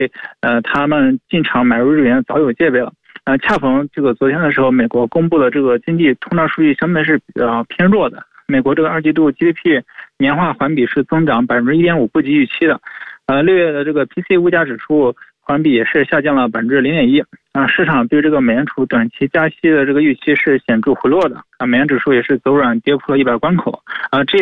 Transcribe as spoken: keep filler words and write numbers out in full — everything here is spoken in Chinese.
呃他们进场买入日元早有戒备了。呃，恰逢这个昨天的时候，美国公布的这个经济通胀数据相对是比较偏弱的。美国这个二季度 G D P 年化环比是增长百分之一点五，不及预期的。呃，六月的这个 P C 物价指数环比也是下降了百分之零点一。啊，市场对这个美联储短期加息的这个预期是显著回落的。啊，美元指数也是走软，跌破了一百关口。啊，这